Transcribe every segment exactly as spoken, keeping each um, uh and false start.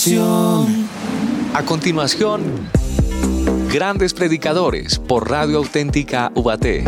salvación. A continuación, Grandes Predicadores por Radio Auténtica Ubaté.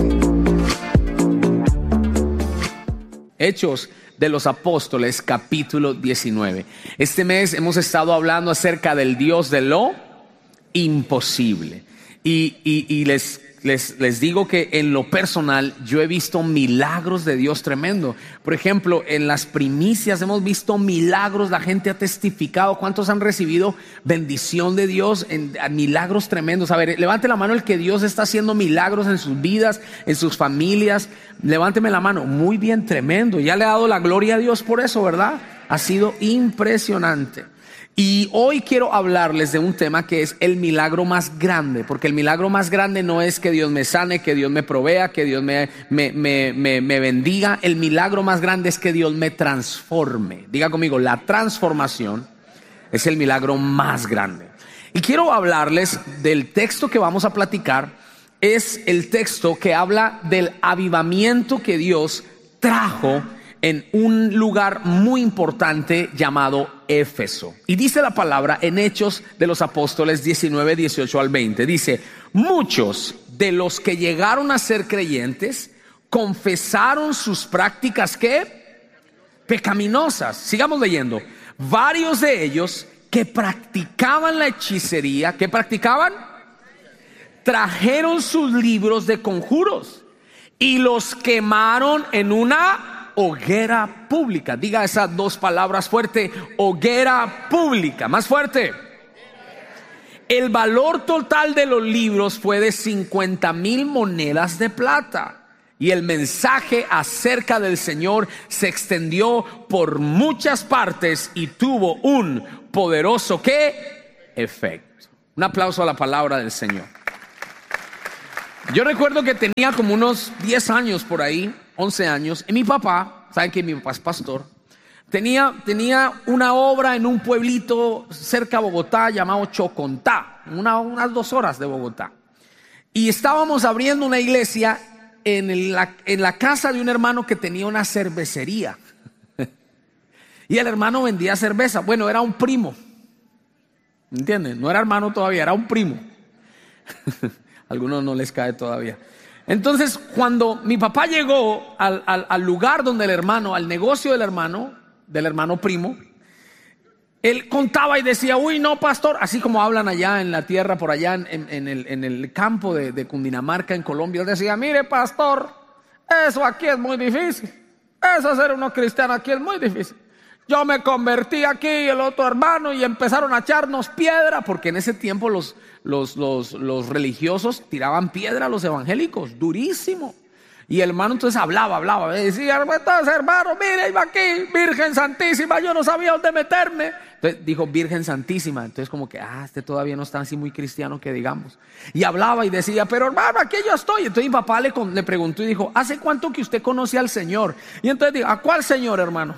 Hechos de los Apóstoles, capítulo diecinueve. Este mes hemos estado hablando acerca del Dios de lo imposible. Y, y, y les, les, les digo que en lo personal yo he visto milagros de Dios tremendo. Por ejemplo, en las primicias hemos visto milagros, la gente ha testificado. ¿Cuántos han recibido bendición de Dios en, en milagros tremendos? A ver, levante la mano el que Dios está haciendo milagros en sus vidas, en sus familias. Levánteme la mano. Muy bien, tremendo. Ya le ha dado la gloria a Dios por eso, ¿verdad? Ha sido impresionante. Y hoy quiero hablarles de un tema que es el milagro más grande, porque el milagro más grande no es que Dios me sane, que Dios me provea, que Dios me, me, me, me, me bendiga. El milagro más grande es que Dios me transforme. Diga conmigo, la transformación es el milagro más grande. Y quiero hablarles del texto que vamos a platicar. Es el texto que habla del avivamiento que Dios trajo en un lugar muy importante llamado Éfeso. Y dice la palabra en Hechos de los Apóstoles diecinueve, dieciocho al veinte. Dice: muchos de los que llegaron a ser creyentes confesaron sus prácticas, ¿qué? Pecaminosas. Sigamos leyendo. Varios de ellos que practicaban la hechicería, ¿qué practicaban? Trajeron sus libros de conjuros y los quemaron en una hoguera pública. Diga esas dos palabras fuerte: hoguera pública. Más fuerte. El valor total de los libros fue de cincuenta mil monedas de plata. Y el mensaje acerca del Señor se extendió por muchas partes y tuvo un poderoso ¿qué? Efecto. Un aplauso a la palabra del Señor. Yo recuerdo que tenía como unos diez años por ahí, once años, y mi papá, saben que mi papá es pastor, tenía, tenía una obra en un pueblito cerca de Bogotá llamado Chocontá, una, unas dos horas de Bogotá. Y estábamos abriendo una iglesia en la, en la casa de un hermano que tenía una cervecería. Y el hermano vendía cerveza. Bueno, era un primo, ¿entienden? No era hermano todavía, era un primo. A algunos no les cae todavía. Entonces, cuando mi papá llegó al, al, al lugar donde el hermano, al negocio del hermano, del hermano primo, él contaba y decía: uy, no, pastor, así como hablan allá en la tierra, por allá en, en, el, en el campo de, de Cundinamarca, en Colombia. Él decía: mire, pastor, eso aquí es muy difícil. Eso ser uno cristiano aquí es muy difícil. Yo me convertí aquí y el otro hermano y empezaron a echarnos piedra, porque en ese tiempo los, los, los, los religiosos tiraban piedra a los evangélicos, durísimo. Y el hermano entonces hablaba, hablaba, decía: entonces, hermano, mire, iba aquí, Virgen Santísima, yo no sabía dónde meterme. Entonces dijo Virgen Santísima, entonces como que, ah, este todavía no está así muy cristiano que digamos. Y hablaba y decía: pero hermano, aquí yo estoy. Entonces mi papá le, le preguntó y dijo: ¿hace cuánto que usted conoce al Señor? Y entonces dijo: ¿a cuál Señor, hermano?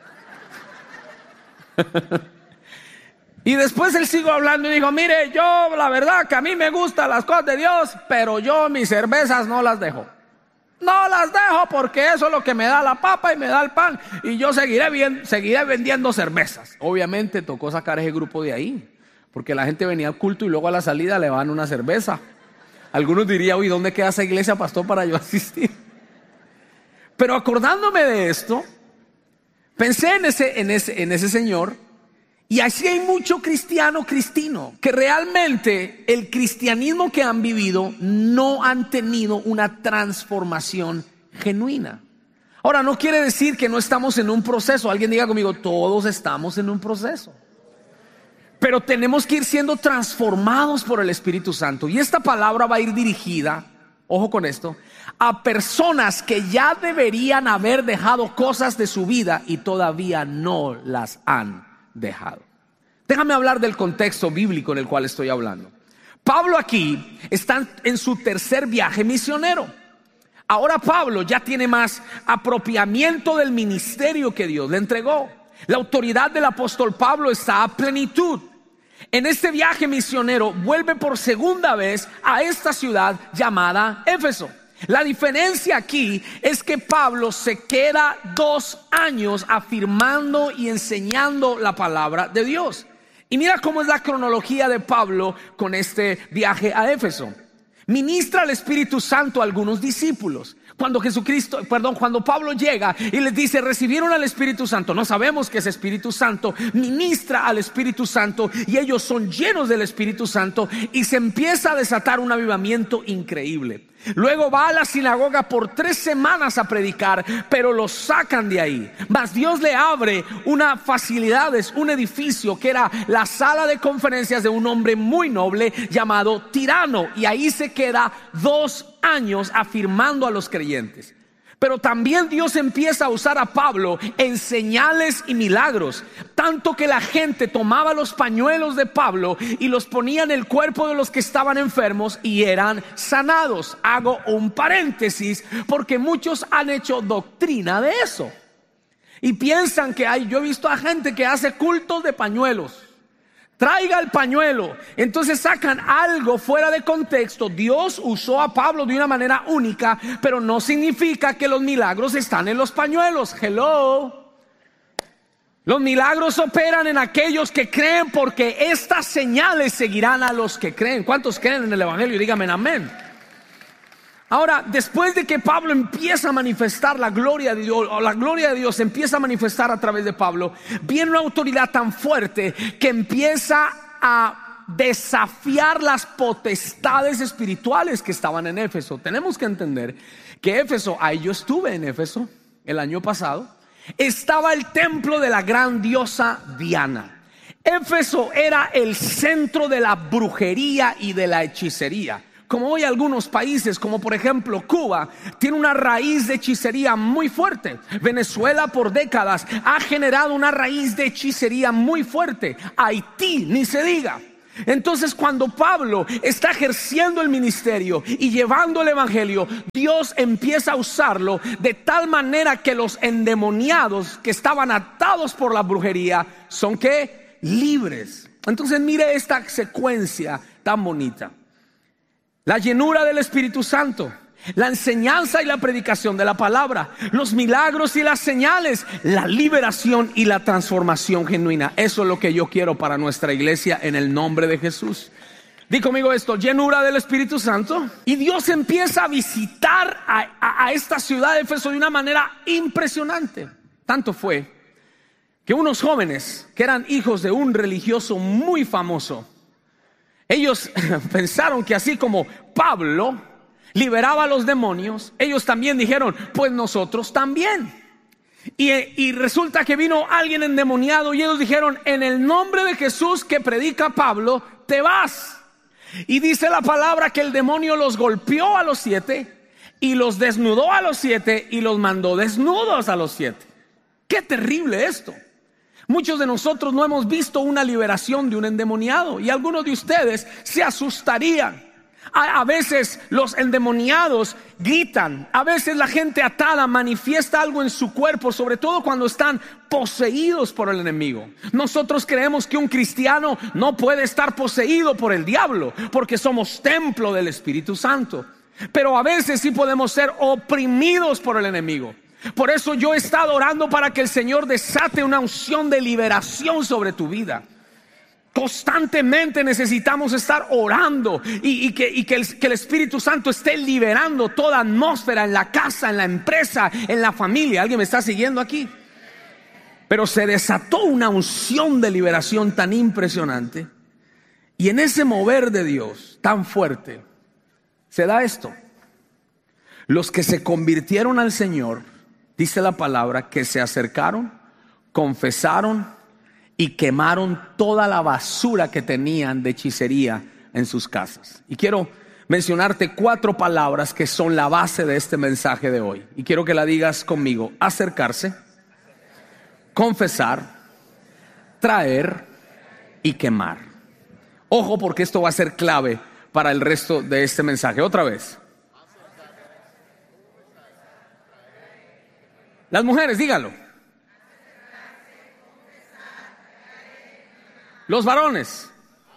Y después él siguió hablando y dijo: mire, yo la verdad que a mí me gustan las cosas de Dios, pero yo mis cervezas no las dejo. No las dejo porque eso es lo que me da la papa y me da el pan. Y yo seguiré, bien, seguiré vendiendo cervezas. Obviamente tocó sacar ese grupo de ahí, porque la gente venía al culto y luego a la salida le van una cerveza. Algunos dirían: uy, ¿dónde queda esa iglesia, pastor, para yo asistir? Pero acordándome de esto, pensé en ese, en ese, en ese señor. Y así hay mucho cristiano cristino que realmente el cristianismo que han vivido no han tenido una transformación genuina. Ahora, no quiere decir que no estamos en un proceso. Alguien diga conmigo: todos estamos en un proceso. Pero tenemos que ir siendo transformados por el Espíritu Santo. Y esta palabra va a ir dirigida, ojo con esto, a personas que ya deberían haber dejado cosas de su vida y todavía no las han dejado. Déjame hablar del contexto bíblico en el cual estoy hablando. Pablo aquí está en su tercer viaje misionero. Ahora Pablo ya tiene más apropiamiento del ministerio que Dios le entregó. La autoridad del apóstol Pablo está a plenitud. En este viaje misionero vuelve por segunda vez a esta ciudad llamada Éfeso. La diferencia aquí es que Pablo se queda dos años afirmando y enseñando la palabra de Dios. Y mira cómo es la cronología de Pablo con este viaje a Éfeso. Ministra el Espíritu Santo a algunos discípulos. Cuando Jesucristo, perdón, cuando Pablo llega y les dice, recibieron al Espíritu Santo, no sabemos qué es Espíritu Santo, ministra al Espíritu Santo y ellos son llenos del Espíritu Santo y se empieza a desatar un avivamiento increíble. Luego va a la sinagoga por tres semanas a predicar, pero lo sacan de ahí. Mas Dios le abre una facilidades, un edificio que era la sala de conferencias de un hombre muy noble llamado Tirano, y ahí se queda dos años afirmando a los creyentes. Pero también Dios empieza a usar a Pablo en señales y milagros, tanto que la gente tomaba los pañuelos de Pablo y los ponía en el cuerpo de los que estaban enfermos y eran sanados. Hago un paréntesis porque muchos han hecho doctrina de eso y piensan que hay, yo he visto a gente que hace cultos de pañuelos. Traiga el pañuelo. Entonces sacan algo fuera de contexto. Dios usó a Pablo de una manera única, pero no significa que los milagros están en los pañuelos. Hello. Los milagros operan en aquellos que creen, porque estas señales seguirán a los que creen. ¿Cuántos creen en el Evangelio? Díganme amén. Ahora, después de que Pablo empieza a manifestar la gloria de Dios, o la gloria de Dios empieza a manifestar a través de Pablo, viene una autoridad tan fuerte que empieza a desafiar las potestades espirituales que estaban en Éfeso. Tenemos que entender que Éfeso, ahí yo estuve en Éfeso el año pasado, estaba el templo de la gran diosa Diana. Éfeso era el centro de la brujería y de la hechicería. Como hoy algunos países, como por ejemplo Cuba, tiene una raíz de hechicería muy fuerte. Venezuela por décadas ha generado una raíz de hechicería muy fuerte. Haití, ni se diga. Entonces, cuando Pablo está ejerciendo el ministerio y llevando el evangelio, Dios empieza a usarlo de tal manera que los endemoniados que estaban atados por la brujería son ¿qué? Libres. Entonces mire esta secuencia tan bonita. La llenura del Espíritu Santo, la enseñanza y la predicación de la palabra, los milagros y las señales, la liberación y la transformación genuina. Eso es lo que yo quiero para nuestra iglesia en el nombre de Jesús. Di conmigo esto: llenura del Espíritu Santo. Y Dios empieza a visitar a, a, a esta ciudad de Éfeso de una manera impresionante. Tanto fue que unos jóvenes que eran hijos de un religioso muy famoso, ellos pensaron que así como Pablo liberaba a los demonios, ellos también dijeron, pues nosotros también. Y, y resulta que vino alguien endemoniado y ellos dijeron, en el nombre de Jesús que predica Pablo, te vas. Y dice la palabra que el demonio los golpeó a los siete y los desnudó a los siete y los mandó desnudos a los siete. ¡Qué terrible esto! Muchos de nosotros no hemos visto una liberación de un endemoniado y algunos de ustedes se asustarían. A, a veces los endemoniados gritan, a veces la gente atada manifiesta algo en su cuerpo, sobre todo cuando están poseídos por el enemigo. Nosotros creemos que un cristiano no puede estar poseído por el diablo porque somos templo del Espíritu Santo, pero a veces sí podemos ser oprimidos por el enemigo. Por eso yo he estado orando para que el Señor desate una unción de liberación sobre tu vida. Constantemente necesitamos estar orando y, y, que, y que, el, que el Espíritu Santo esté liberando toda atmósfera en la casa, en la empresa, en la familia. ¿Alguien me está siguiendo aquí? Pero se desató una unción de liberación tan impresionante. Y en ese mover de Dios tan fuerte se da esto: los que se convirtieron al Señor, dice la palabra, que se acercaron, confesaron y quemaron toda la basura que tenían de hechicería en sus casas. Y quiero mencionarte cuatro palabras que son la base de este mensaje de hoy. Y quiero que la digas conmigo: acercarse, confesar, traer y quemar. Ojo, porque esto va a ser clave para el resto de este mensaje. Otra vez. Las mujeres, dígalo. Los varones.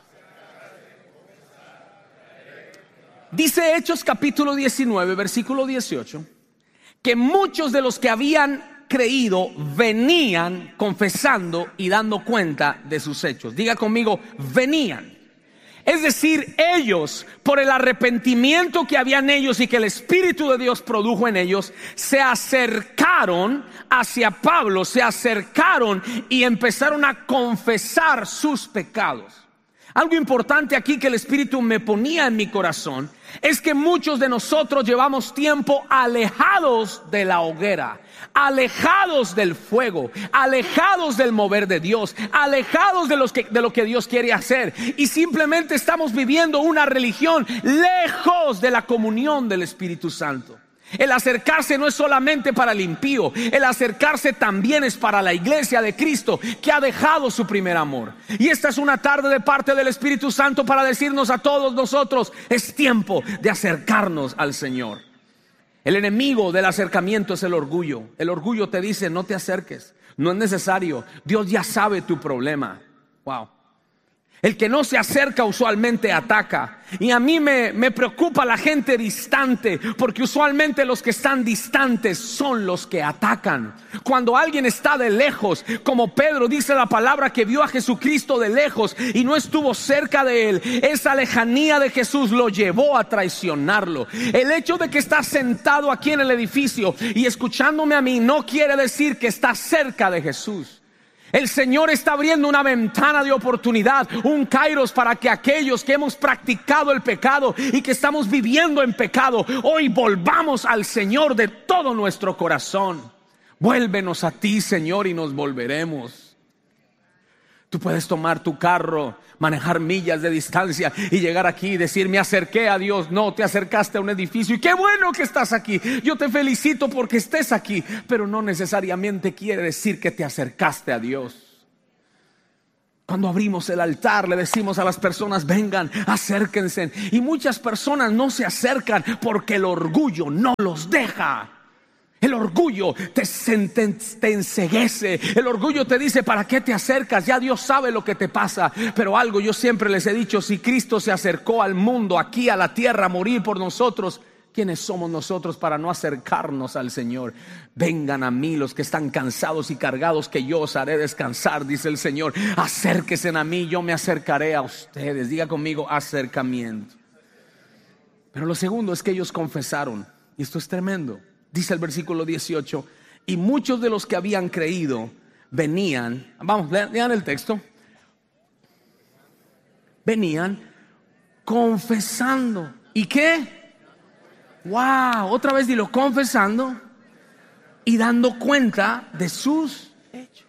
Dice Hechos capítulo diecinueve, versículo dieciocho, que muchos de los que habían creído venían confesando y dando cuenta de sus hechos. Diga conmigo, venían. Es decir, ellos, por el arrepentimiento que había en ellos y que el Espíritu de Dios produjo en ellos, se acercaron hacia Pablo, se acercaron y empezaron a confesar sus pecados. Algo importante aquí que el Espíritu me ponía en mi corazón es que muchos de nosotros llevamos tiempo alejados de la hoguera, alejados del fuego, alejados del mover de Dios, alejados de, los que, de lo que Dios quiere hacer, y simplemente estamos viviendo una religión lejos de la comunión del Espíritu Santo. El acercarse no es solamente para el impío, el acercarse también es para la iglesia de Cristo que ha dejado su primer amor. Y esta es una tarde de parte del Espíritu Santo para decirnos a todos nosotros: es tiempo de acercarnos al Señor. El enemigo del acercamiento es el orgullo. El orgullo te dice: no te acerques, no es necesario, Dios ya sabe tu problema. Wow. El que no se acerca usualmente ataca. Y a mí me, me preocupa la gente distante, porque usualmente los que están distantes son los que atacan. Cuando alguien está de lejos, como Pedro dice la palabra que vio a Jesucristo de lejos y no estuvo cerca de él, esa lejanía de Jesús lo llevó a traicionarlo. El hecho de que está sentado aquí en el edificio y escuchándome a mí no quiere decir que está cerca de Jesús. El Señor está abriendo una ventana de oportunidad, un kairos, para que aquellos que hemos practicado el pecado y que estamos viviendo en pecado, hoy volvamos al Señor de todo nuestro corazón. Vuélvenos a ti, Señor, y nos volveremos. Tú puedes tomar tu carro, manejar millas de distancia y llegar aquí y decir: me acerqué a Dios. No, te acercaste a un edificio y qué bueno que estás aquí. Yo te felicito porque estés aquí, pero no necesariamente quiere decir que te acercaste a Dios. Cuando abrimos el altar le decimos a las personas: vengan, acérquense. Y muchas personas no se acercan porque el orgullo no los deja. El orgullo te, te, te enceguece. El orgullo te dice: ¿para qué te acercas? Ya Dios sabe lo que te pasa. Pero algo yo siempre les he dicho: si Cristo se acercó al mundo, aquí a la tierra, a morir por nosotros, ¿quiénes somos nosotros para no acercarnos al Señor? Vengan a mí los que están cansados y cargados, que yo os haré descansar, dice el Señor. Acérquense a mí, yo me acercaré a ustedes. Diga conmigo: acercamiento. Pero lo segundo es que ellos confesaron, y esto es tremendo. Dice el versículo dieciocho: y muchos de los que habían creído venían, vamos, lean el texto, venían confesando. ¿Y qué? Wow, otra vez dilo: confesando y dando cuenta de sus hechos.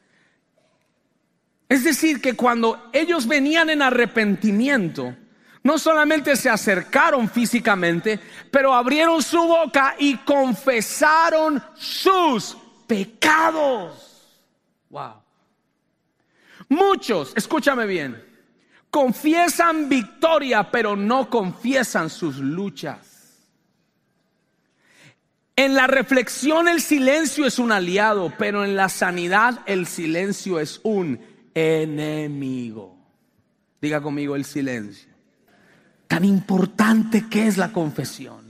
Es decir, que cuando ellos venían en arrepentimiento, no solamente se acercaron físicamente, pero abrieron su boca y confesaron sus pecados. Wow. Muchos, escúchame bien, confiesan victoria, pero no confiesan sus luchas. En la reflexión el silencio es un aliado, pero en la sanidad el silencio es un enemigo. Diga conmigo: el silencio. Tan importante que es la confesión.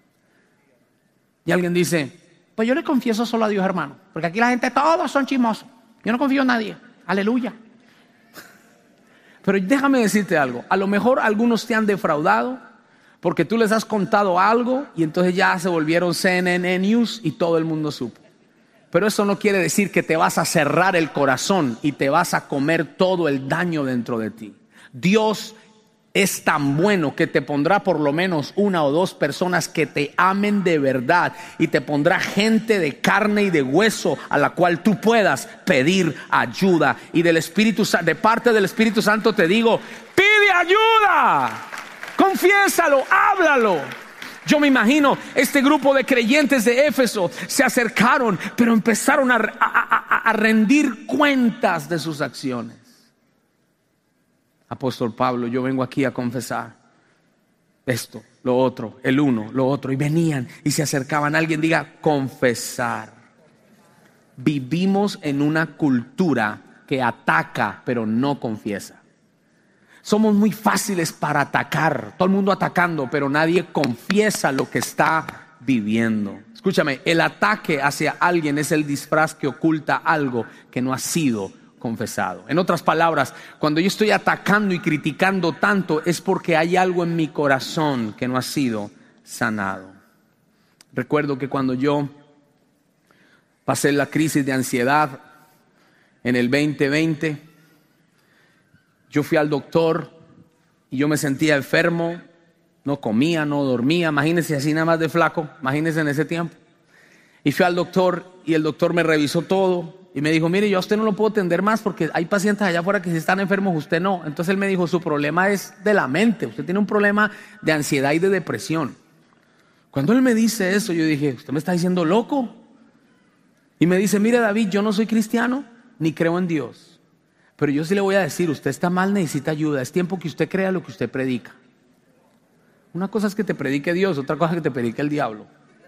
Y alguien dice: pues yo le confieso solo a Dios, hermano, porque aquí la gente todos son chismosos, yo no confío en nadie. Aleluya. Pero déjame decirte algo: a lo mejor algunos te han defraudado porque tú les has contado algo y entonces ya se volvieron C N N News y todo el mundo supo. Pero eso no quiere decir que te vas a cerrar el corazón y te vas a comer todo el daño dentro de ti. Dios es tan bueno que te pondrá por lo menos una o dos personas que te amen de verdad, y te pondrá gente de carne y de hueso a la cual tú puedas pedir ayuda. Y del Espíritu, de parte del Espíritu Santo te digo: pide ayuda, confiésalo, háblalo. Yo me imagino este grupo de creyentes de Éfeso se acercaron, pero empezaron a, a, a, a rendir cuentas de sus acciones. Apóstol Pablo, yo vengo aquí a confesar esto, lo otro, el uno, lo otro. Y venían y se acercaban. Alguien diga: confesar. Vivimos en una cultura que ataca, pero no confiesa. Somos muy fáciles para atacar. Todo el mundo atacando, pero nadie confiesa lo que está viviendo. Escúchame, el ataque hacia alguien es el disfraz que oculta algo que no ha sido confesado. En otras palabras, cuando yo estoy atacando y criticando tanto es porque hay algo en mi corazón que no ha sido sanado. Recuerdo que cuando yo pasé la crisis de ansiedad en el veinte veinte, yo fui al doctor y yo me sentía enfermo, no comía, no dormía, imagínense así nada más de flaco, imagínense en ese tiempo. Y fui al doctor y el doctor me revisó todo y me dijo, mire, yo a usted no lo puedo atender más porque hay pacientes allá afuera que si están enfermos, usted no. Entonces él me dijo, su problema es de la mente, usted tiene un problema de ansiedad y de depresión. Cuando él me dice eso, yo dije, ¿usted me está diciendo loco? Y me dice, mire David, yo no soy cristiano ni creo en Dios, pero yo sí le voy a decir, usted está mal, necesita ayuda, es tiempo que usted crea lo que usted predica. Una cosa es que te predique Dios, otra cosa es que te predique el diablo.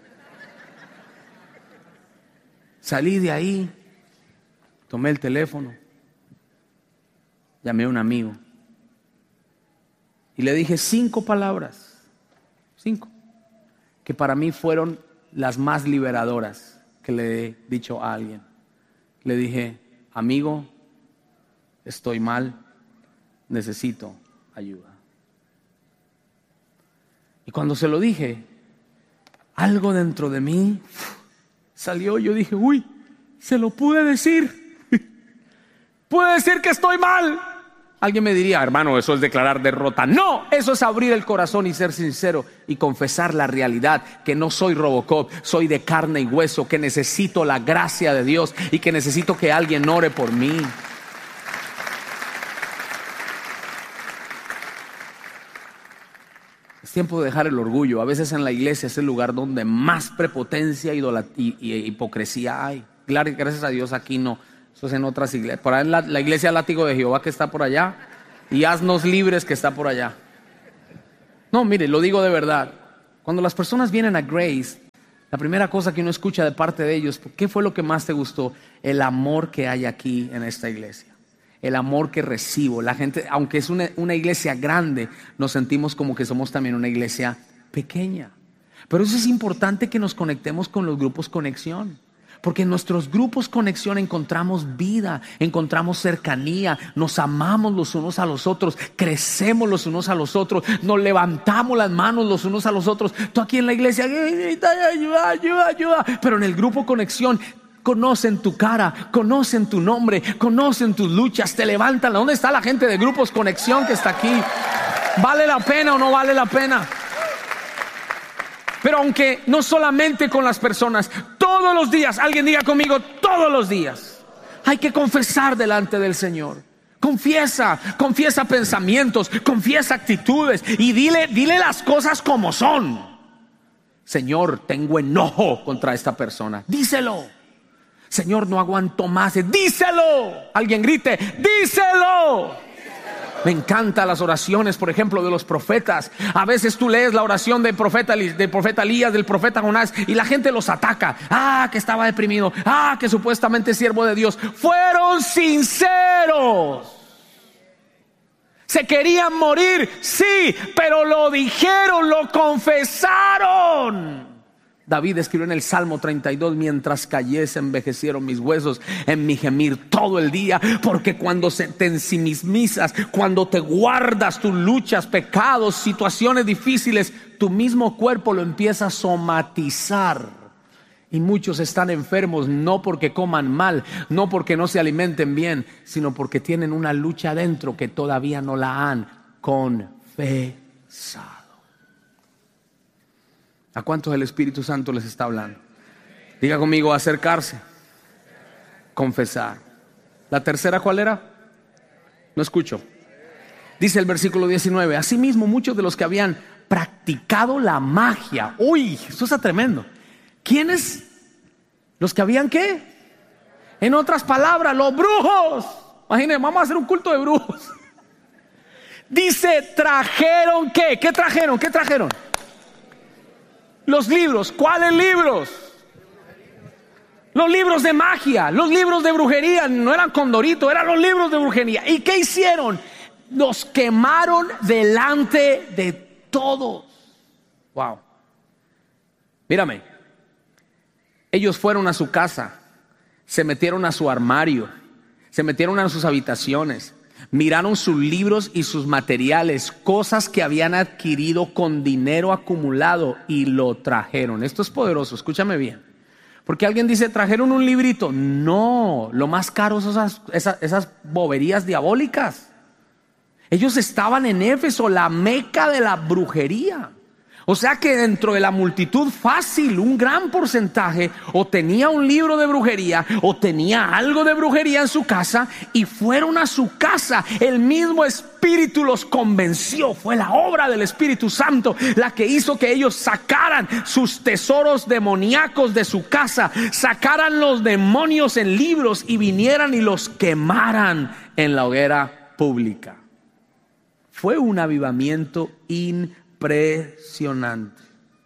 Salí de ahí, tomé el teléfono, llamé a un amigo y le dije cinco palabras, cinco, que para mí fueron las más liberadoras que le he dicho a alguien. Le dije, amigo, estoy mal, necesito ayuda. Y cuando se lo dije, algo dentro de mí salió. Yo dije, uy, se lo pude decir. Pude decir que estoy mal. Alguien me diría, hermano, eso es declarar derrota. No, eso es abrir el corazón y ser sincero y confesar la realidad, que no soy Robocop, soy de carne y hueso, que necesito la gracia de Dios y que necesito que alguien ore por mí. Es tiempo de dejar el orgullo. A veces en la iglesia es el lugar donde más prepotencia y, y, y hipocresía hay. Gracias a Dios aquí no. Eso es en otras iglesias. Por ahí en la, la iglesia Látigo de Jehová que está por allá y Haznos Libres que está por allá. No, mire, lo digo de verdad. Cuando las personas vienen a Grace, la primera cosa que uno escucha de parte de ellos, ¿qué fue lo que más te gustó? El amor que hay aquí en esta iglesia. El amor que recibo. La gente, aunque es una, una iglesia grande, nos sentimos como que somos también una iglesia pequeña. Pero eso es importante, que nos conectemos con los grupos conexión. Porque en nuestros grupos conexión encontramos vida, encontramos cercanía, nos amamos los unos a los otros, crecemos los unos a los otros, nos levantamos las manos los unos a los otros. Tú aquí en la iglesia, ayuda, ayuda, ayuda. Pero en el grupo conexión conocen tu cara, conocen tu nombre, conocen tus luchas, te levantan. ¿Dónde está la gente de grupos conexión que está aquí? ¿Vale la pena o no vale la pena? Pero aunque no solamente con las personas, todos los días, alguien diga conmigo, todos los días, hay que confesar delante del Señor. Confiesa, confiesa pensamientos, confiesa actitudes y dile, dile las cosas como son. Señor, tengo enojo contra esta persona. Díselo. Señor, no aguanto más. Díselo. Alguien grite, díselo. Me encantan las oraciones, por ejemplo, de los profetas. A veces tú lees la oración del profeta, del profeta Elías, del profeta Jonás, y la gente los ataca. Ah, que estaba deprimido. Ah, que supuestamente es siervo de Dios. Fueron sinceros. Se querían morir, sí, pero lo dijeron, lo confesaron. David escribió en el Salmo treinta y dos, mientras callé se envejecieron mis huesos en mi gemir todo el día, porque cuando se te ensimismizas, cuando te guardas tus luchas, pecados, situaciones difíciles, tu mismo cuerpo lo empieza a somatizar. Y muchos están enfermos no porque coman mal, no porque no se alimenten bien, sino porque tienen una lucha adentro que todavía no la han confesado. ¿A cuántos el Espíritu Santo les está hablando? Diga conmigo, acercarse, confesar. ¿La tercera cuál era? No escucho. Dice el versículo diecinueve, asimismo muchos de los que habían practicado la magia. Uy, esto está tremendo. ¿Quiénes? ¿Los que habían qué? En otras palabras, los brujos. Imagínense, vamos a hacer un culto de brujos. Dice, trajeron ¿qué? ¿Qué trajeron? ¿Qué trajeron? Los libros. ¿Cuáles libros? Los libros de magia, los libros de brujería. No eran Condorito, eran los libros de brujería. ¿Y qué hicieron? Los quemaron delante de todos. Wow. Mírame, ellos fueron a su casa, se metieron a su armario, se metieron a sus habitaciones, miraron sus libros y sus materiales, cosas que habían adquirido con dinero acumulado, y lo trajeron. Esto es poderoso, escúchame bien. Porque alguien dice, trajeron un librito. No, lo más caro son esas, esas, esas boberías diabólicas. Ellos estaban en Éfeso, la meca de la brujería. O sea que dentro de la multitud fácil, un gran porcentaje o tenía un libro de brujería o tenía algo de brujería en su casa, y fueron a su casa. El mismo Espíritu los convenció. Fue la obra del Espíritu Santo la que hizo que ellos sacaran sus tesoros demoníacos de su casa, sacaran los demonios en libros y vinieran y los quemaran en la hoguera pública. Fue un avivamiento impresionante. Impresionante.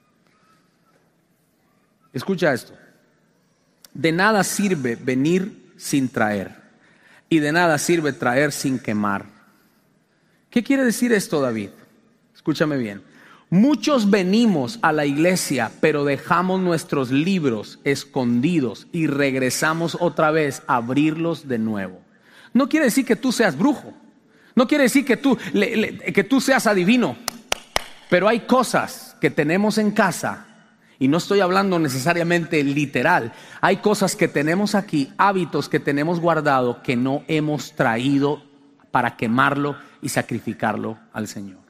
Escucha esto. De nada sirve venir sin traer, y de nada sirve traer sin quemar. ¿Qué quiere decir esto, David? Escúchame bien. Muchos venimos a la iglesia, pero dejamos nuestros libros escondidos y regresamos otra vez a abrirlos de nuevo. No quiere decir que tú seas brujo. No quiere decir que tú, le, le, que tú seas adivino. Pero hay cosas que tenemos en casa, y no estoy hablando necesariamente literal. Hay cosas que tenemos aquí, hábitos que tenemos guardado, que no hemos traído para quemarlo y sacrificarlo al Señor.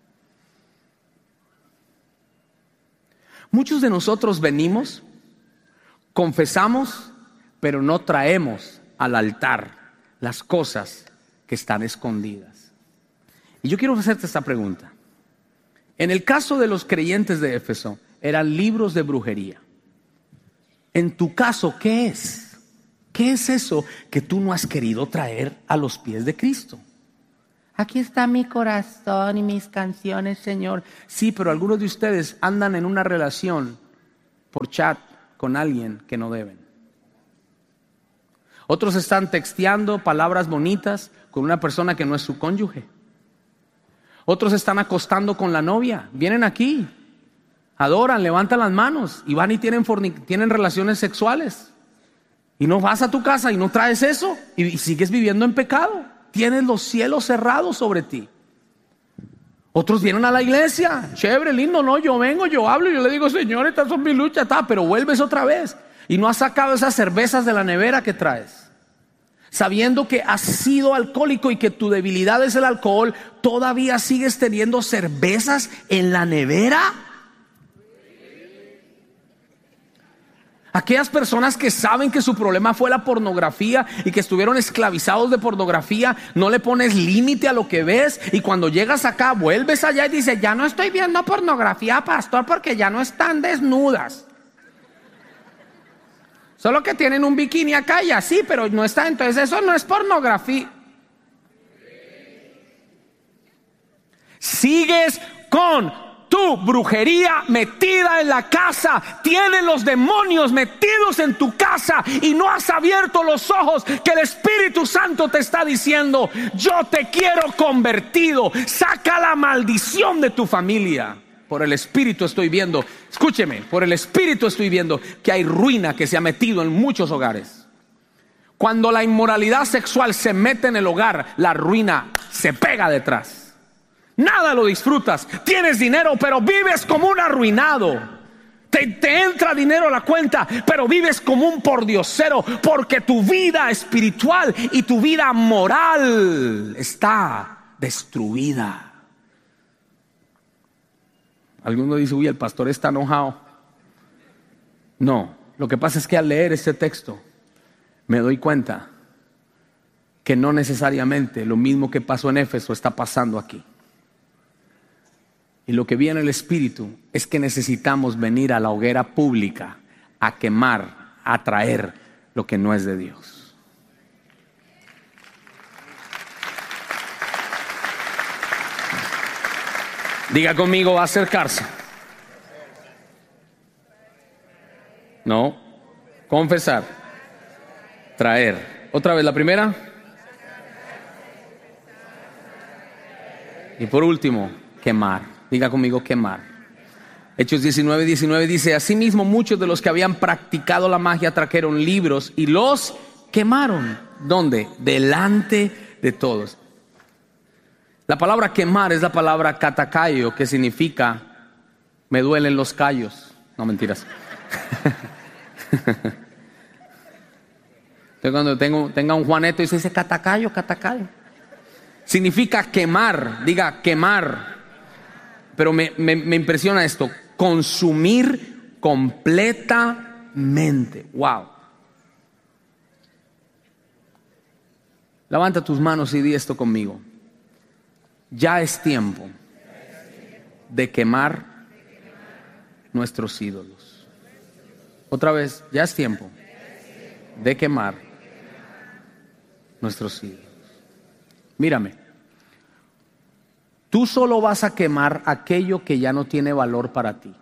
Muchos de nosotros venimos, confesamos, pero no traemos al altar las cosas que están escondidas. Y yo quiero hacerte esta pregunta. En el caso de los creyentes de Éfeso, eran libros de brujería. En tu caso, ¿qué es? ¿Qué es eso que tú no has querido traer a los pies de Cristo? Aquí está mi corazón y mis canciones, Señor. Sí, pero algunos de ustedes andan en una relación por chat con alguien que no deben. Otros están texteando palabras bonitas con una persona que no es su cónyuge. Otros están acostando con la novia. Vienen aquí, adoran, levantan las manos y van y tienen, fornic- tienen relaciones sexuales. Y no vas a tu casa y no traes eso, y, y sigues viviendo en pecado. Tienes los cielos cerrados sobre ti. Otros vienen a la iglesia, chévere, lindo, no, yo vengo, yo hablo y yo le digo, Señor, estas son mis luchas, está, pero vuelves otra vez y no has sacado esas cervezas de la nevera que traes. Sabiendo que has sido alcohólico y que tu debilidad es el alcohol, ¿todavía sigues teniendo cervezas en la nevera? Aquellas personas que saben que su problema fue la pornografía y que estuvieron esclavizados de pornografía, no le pones límite a lo que ves, y cuando llegas acá vuelves allá y dices, ya no estoy viendo pornografía, pastor, porque ya no están desnudas. Solo que tienen un bikini acá y así, pero no está. Entonces eso no es pornografía. Sigues con tu brujería metida en la casa. Tienes los demonios metidos en tu casa y no has abierto los ojos, que el Espíritu Santo te está diciendo, yo te quiero convertido. Saca la maldición de tu familia. Por el Espíritu estoy viendo, escúcheme, por el Espíritu estoy viendo que hay ruina que se ha metido en muchos hogares. Cuando la inmoralidad sexual se mete en el hogar, la ruina se pega detrás. Nada lo disfrutas. Tienes dinero, pero vives como un arruinado. Te, te entra dinero a la cuenta, pero vives como un pordiosero, porque tu vida espiritual y tu vida moral está destruida. Alguno dice, uy, el pastor está enojado. No, lo que pasa es que al leer este texto me doy cuenta que no necesariamente lo mismo que pasó en Éfeso está pasando aquí. Y lo que viene el Espíritu es que necesitamos venir a la hoguera pública a quemar, a traer lo que no es de Dios. Diga conmigo, acercarse. No, confesar. Traer. Otra vez la primera. Y por último, quemar. Diga conmigo, quemar. Hechos diecinueve, diecinueve dice: asimismo muchos de los que habían practicado la magia trajeron libros y los quemaron. ¿Dónde? Delante de todos. La palabra quemar es la palabra catakaio, que significa me duelen los callos. No, mentiras. Entonces, cuando tengo, tenga un Juaneto y se dice catacayo, catacayo, significa quemar. Diga quemar. Pero me, me, me impresiona esto: consumir completamente. Wow. Levanta tus manos y di esto conmigo. Ya es tiempo de quemar nuestros ídolos. Otra vez, ya es tiempo de quemar nuestros ídolos. Mírame, tú solo vas a quemar aquello que ya no tiene valor para ti.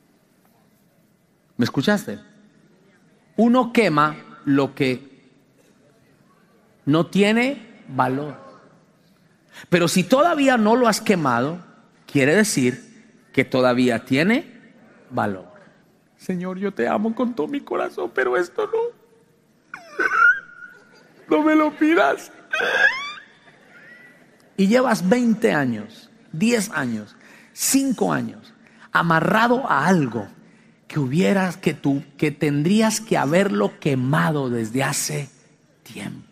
¿Me escuchaste? Uno quema lo que no tiene valor. Pero si todavía no lo has quemado, quiere decir que todavía tiene valor. Señor, yo te amo con todo mi corazón, pero esto no. No me lo pidas. Y llevas veinte años, diez años, cinco años, amarrado a algo que hubieras, que tú, que tendrías que haberlo quemado desde hace tiempo.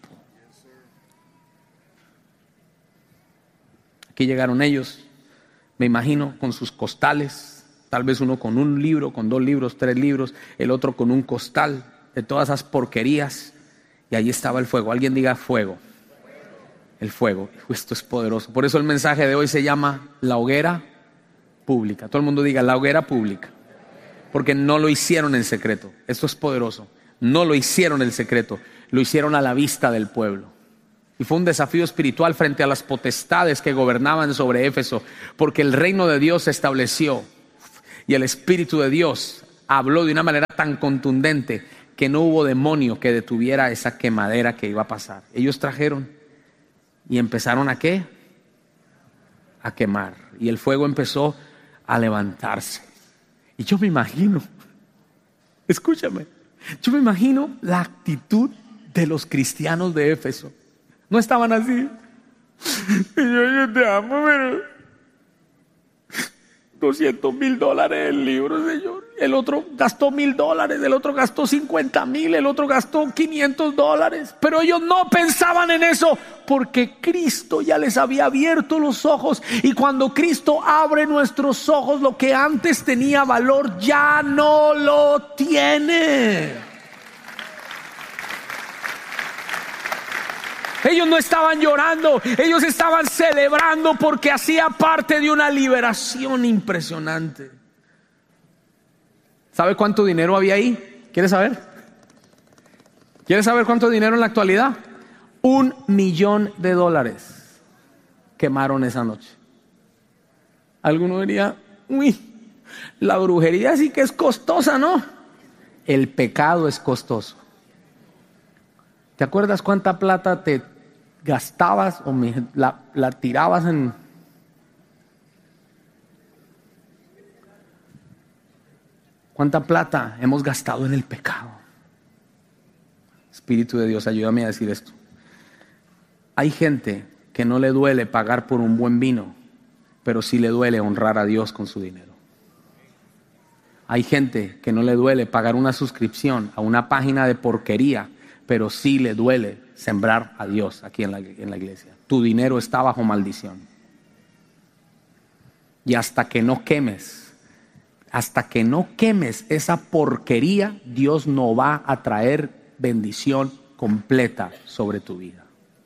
Aquí llegaron ellos, me imagino, con sus costales, tal vez uno con un libro, con dos libros, tres libros, el otro con un costal de todas esas porquerías, y ahí estaba el fuego. Alguien diga fuego. El fuego. Esto es poderoso. Por eso el mensaje de hoy se llama la hoguera pública. Todo el mundo diga la hoguera pública. Porque no lo hicieron en secreto. Esto es poderoso. No lo hicieron en secreto. Lo hicieron a la vista del pueblo. Y fue un desafío espiritual frente a las potestades que gobernaban sobre Éfeso. Porque el reino de Dios se estableció. Y el Espíritu de Dios habló de una manera tan contundente que no hubo demonio que detuviera esa quemadera que iba a pasar. Ellos trajeron y empezaron a ¿qué? A quemar. Y el fuego empezó a levantarse. Y yo me imagino, escúchame, yo me imagino la actitud de los cristianos de Éfeso. No estaban así. Señor, yo te amo, pero doscientos mil dólares el libro, Señor. El otro gastó mil dólares, el otro gastó cincuenta mil, el otro gastó quinientos dólares. Pero ellos no pensaban en eso, porque Cristo ya les había abierto los ojos. Y cuando Cristo abre nuestros ojos, lo que antes tenía valor ya no lo tiene. Ellos no estaban llorando, ellos estaban celebrando porque hacía parte de una liberación impresionante. ¿Sabe cuánto dinero había ahí? ¿Quieres saber? ¿Quieres saber cuánto dinero en la actualidad? Un millón de dólares quemaron esa noche. Alguno diría, uy, la brujería sí que es costosa, ¿no? El pecado es costoso. ¿Te acuerdas cuánta plata te gastabas o me, la, la tirabas en... ¿Cuánta plata hemos gastado en el pecado? Espíritu de Dios, ayúdame a decir esto. Hay gente que no le duele pagar por un buen vino, pero sí le duele honrar a Dios con su dinero. Hay gente que no le duele pagar una suscripción a una página de porquería, pero sí le duele sembrar a Dios aquí en la, en la iglesia. Tu dinero está bajo maldición. Y hasta que no quemes, hasta que no quemes esa porquería, Dios no va a traer bendición completa sobre tu vida.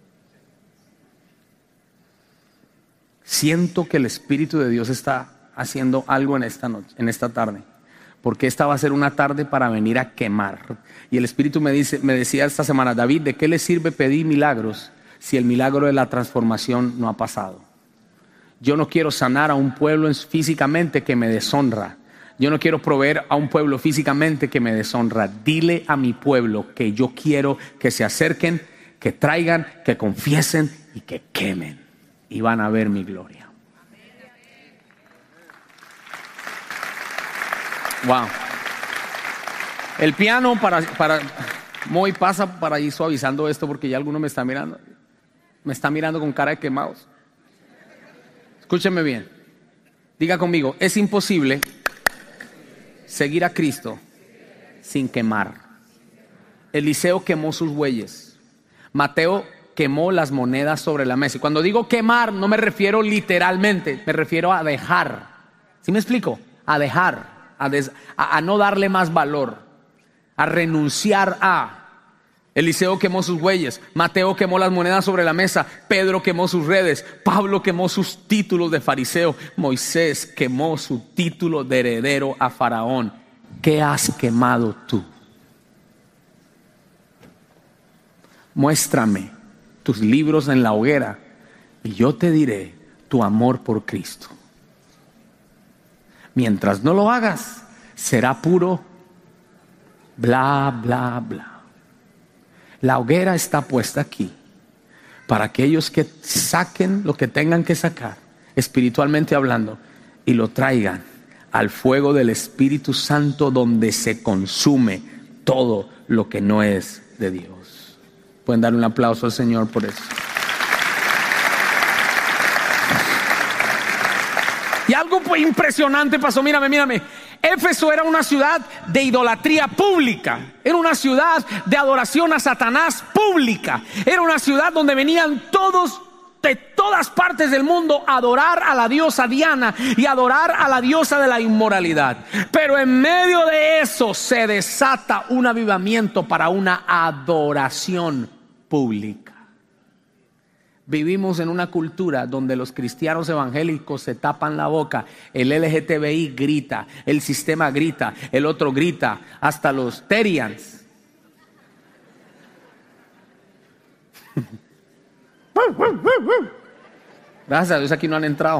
Siento que el Espíritu de Dios está haciendo algo en esta noche, en esta tarde. Porque esta va a ser una tarde para venir a quemar. Y el Espíritu me dice, me decía esta semana, David, ¿de qué le sirve pedir milagros si el milagro de la transformación no ha pasado? Yo no quiero sanar a un pueblo físicamente que me deshonra. Yo no quiero proveer a un pueblo físicamente que me deshonra. Dile a mi pueblo que yo quiero que se acerquen, que traigan, que confiesen y que quemen. Y van a ver mi gloria. Wow. El piano para, para Moy pasa para ir suavizando esto porque ya alguno me está mirando. Me está mirando con cara de quemados. Escúcheme bien. Diga conmigo, es imposible seguir a Cristo sin quemar. Eliseo quemó sus bueyes. Mateo quemó las monedas sobre la mesa. Y cuando digo quemar, no me refiero literalmente, me refiero a dejar. ¿Sí me explico? A dejar, a, des, a, a no darle más valor, a renunciar a. Eliseo quemó sus bueyes, Mateo quemó las monedas sobre la mesa, Pedro quemó sus redes, Pablo quemó sus títulos de fariseo, Moisés quemó su título de heredero a Faraón. ¿Qué has quemado tú? Muéstrame tus libros en la hoguera y yo te diré tu amor por Cristo. Mientras no lo hagas, será puro bla, bla, bla. La hoguera está puesta aquí para aquellos que saquen lo que tengan que sacar, espiritualmente hablando, y lo traigan al fuego del Espíritu Santo, donde se consume todo lo que no es de Dios. Pueden dar un aplauso al Señor por eso. Y algo pues impresionante pasó. Mírame, mírame. Éfeso era una ciudad de idolatría pública. Era una ciudad de adoración a Satanás pública. Era una ciudad donde venían todos de todas partes del mundo a adorar a la diosa Diana y adorar a la diosa de la inmoralidad. Pero en medio de eso se desata un avivamiento para una adoración pública. Vivimos en una cultura donde los cristianos evangélicos se tapan la boca, el L G T B I grita, el sistema grita, el otro grita, hasta los Terians. Gracias a Dios aquí no han entrado.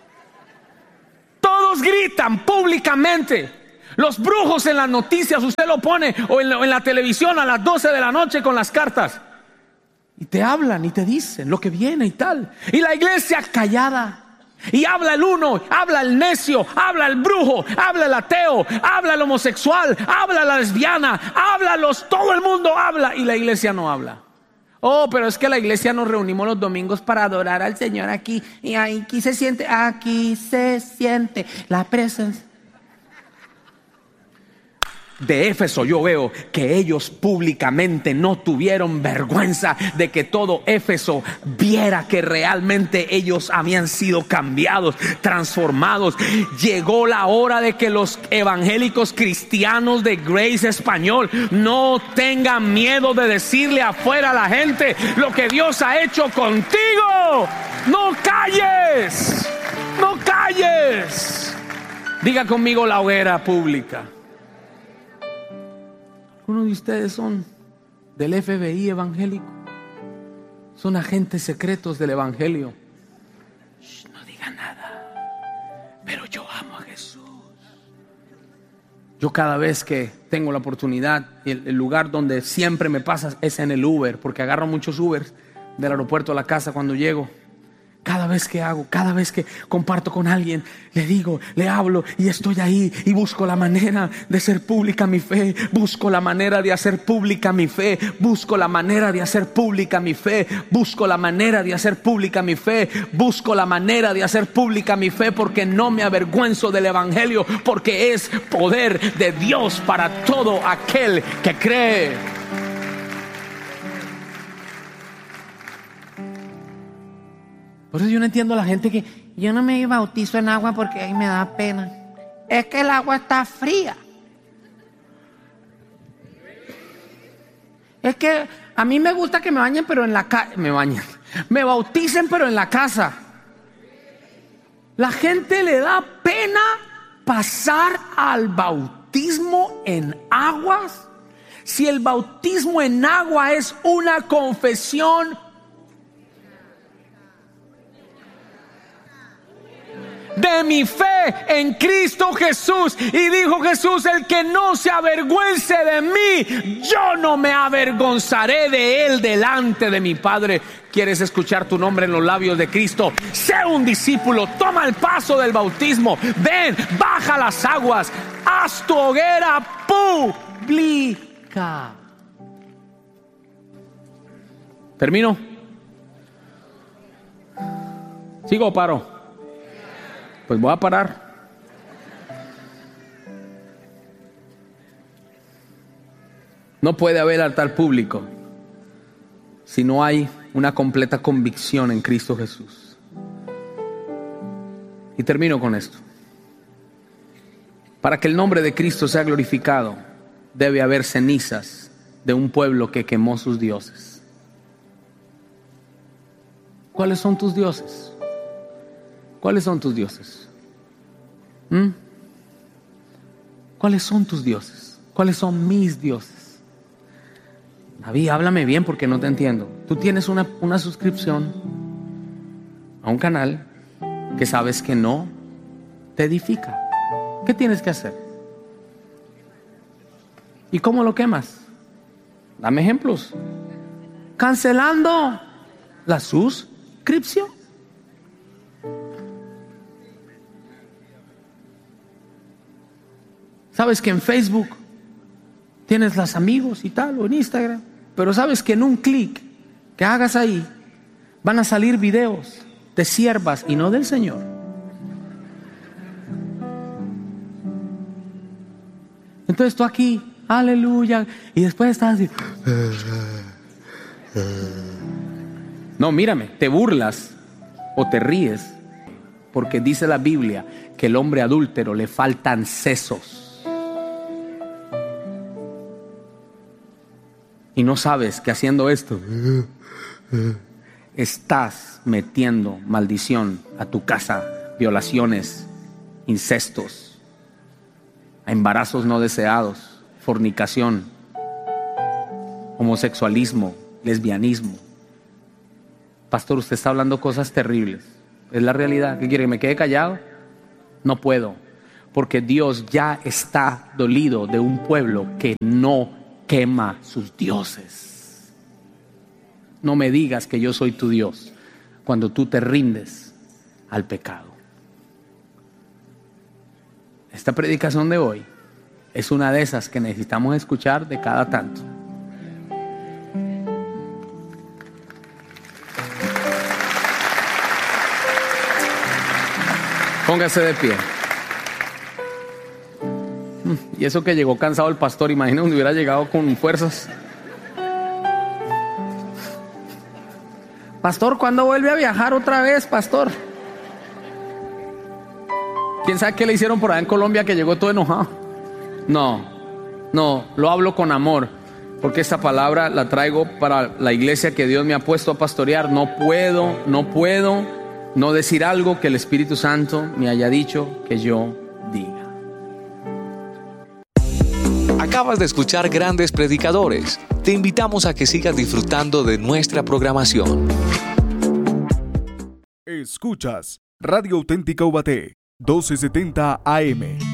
Todos gritan públicamente. Los brujos en las noticias, usted lo pone, o en la, en la televisión a las doce de la noche con las cartas. Y te hablan y te dicen lo que viene y tal. Y la iglesia callada. Y habla el uno, habla el necio, habla el brujo, habla el ateo, habla el homosexual, habla la lesbiana, habla los, todo el mundo habla y la iglesia no habla. Oh, pero es que la iglesia nos reunimos los domingos para adorar al Señor aquí. Y aquí se siente, aquí se siente la presencia. De Éfeso yo veo que ellos públicamente no tuvieron vergüenza de que todo Éfeso viera que realmente ellos habían sido cambiados, transformados. Llegó la hora de que los evangélicos cristianos de Grace Español no tengan miedo de decirle afuera a la gente lo que Dios ha hecho contigo. No calles, no calles. Diga conmigo la hoguera pública. Algunos de ustedes son del F B I evangélico, son agentes secretos del evangelio. Shh, no diga nada, pero yo amo a Jesús. Yo cada vez que tengo la oportunidad, el, el lugar donde siempre me pasa es en el Uber, porque agarro muchos Ubers del aeropuerto a la casa cuando llego. Cada vez que hago, cada vez que comparto con alguien, le digo, le hablo y estoy ahí y busco la manera de hacer pública mi fe, busco la manera de hacer pública mi fe, busco la manera de hacer pública mi fe, busco la manera de hacer pública mi fe, busco la manera de hacer pública mi fe, porque no me avergüenzo del evangelio, porque es poder de Dios para todo aquel que cree. Por eso yo no entiendo a la gente que yo no me bautizo en agua porque ahí me da pena. Es que el agua está fría. Es que a mí me gusta que me bañen, pero en la casa. Me bañen. Me bauticen, pero en la casa. La gente le da pena pasar al bautismo en aguas. Si el bautismo en agua es una confesión de mi fe en Cristo Jesús, y dijo Jesús: el que no se avergüence de mí, yo no me avergonzaré de él delante de mi Padre. ¿Quieres escuchar tu nombre en los labios de Cristo? Sé un discípulo, toma el paso del bautismo, ven, baja las aguas, haz tu hoguera pública. ¿Termino? ¿Sigo o paro? Pues voy a parar. No puede haber altar público si no hay una completa convicción en Cristo Jesús. Y termino con esto. Para que el nombre de Cristo sea glorificado, debe haber cenizas de un pueblo que quemó sus dioses. ¿Cuáles son tus dioses? ¿Cuáles son tus dioses? ¿Mm? ¿Cuáles son tus dioses? ¿Cuáles son mis dioses? David, háblame bien porque no te entiendo. Tú tienes una, una suscripción a un canal que sabes que no te edifica. ¿Qué tienes que hacer? ¿Y cómo lo quemas? Dame ejemplos. Cancelando la suscripción. Sabes que en Facebook tienes los amigos y tal, o en Instagram, pero sabes que en un clic que hagas ahí van a salir videos de siervas y no del Señor. Entonces tú aquí, aleluya, y después estás así. No, mírame, te burlas o te ríes porque dice la Biblia que el hombre adúltero le faltan sesos. Y no sabes que haciendo esto estás metiendo maldición a tu casa, violaciones, incestos, a embarazos no deseados, fornicación, homosexualismo, lesbianismo. Pastor, usted está hablando cosas terribles. Es la realidad. ¿Qué quiere? ¿Que me quede callado? No puedo, porque Dios ya está dolido de un pueblo que no quema sus dioses. No me digas que yo soy tu Dios cuando tú te rindes al pecado. Esta predicación de hoy es una de esas que necesitamos escuchar de cada tanto. Póngase de pie. Y eso que llegó cansado el pastor, imagínate si hubiera llegado con fuerzas. Pastor, ¿cuándo vuelve a viajar otra vez, pastor? ¿Quién sabe qué le hicieron por allá en Colombia que llegó todo enojado? No, no, lo hablo con amor, porque esta palabra la traigo para la iglesia que Dios me ha puesto a pastorear. No puedo, no puedo no decir algo que el Espíritu Santo me haya dicho que yo diga. Acabas de escuchar Grandes Predicadores. Te invitamos a que sigas disfrutando de nuestra programación. Escuchas Radio Auténtica Ubaté, doce setenta A M.